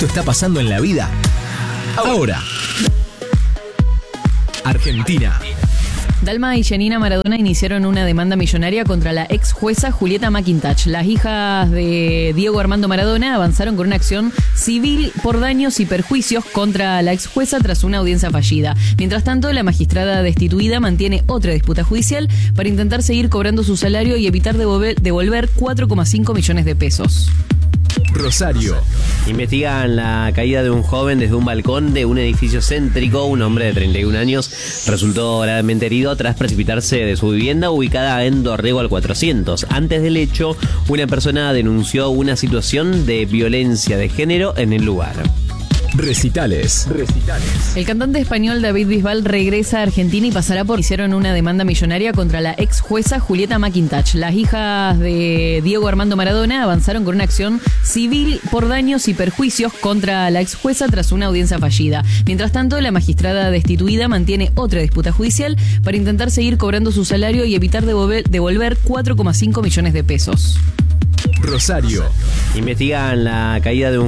Esto está pasando en la vida ahora. Argentina. Dalma y Janina Maradona iniciaron una demanda millonaria contra la ex jueza Julieta McIntosh. Las hijas de Diego Armando Maradona avanzaron con una acción civil por daños y perjuicios contra la ex jueza tras una audiencia fallida. Mientras tanto, la magistrada destituida mantiene otra disputa judicial para intentar seguir cobrando su salario y evitar devolver 4,5 millones de pesos. Rosario. Investigan la caída de un joven desde un balcón de un edificio céntrico. Un hombre de 31 años resultó gravemente herido tras precipitarse de su vivienda ubicada en Dorrego al 400. Antes del hecho, una persona denunció una situación de violencia de género en el lugar. Recitales. El cantante español David Bisbal regresa a Argentina y pasará por... Hicieron una demanda millonaria contra la ex jueza Julieta McIntosh. Las hijas de Diego Armando Maradona avanzaron con una acción civil por daños y perjuicios contra la ex jueza tras una audiencia fallida. Mientras tanto, la magistrada destituida mantiene otra disputa judicial para intentar seguir cobrando su salario y evitar devolver 4,5 millones de pesos. Rosario. Investigan la caída de un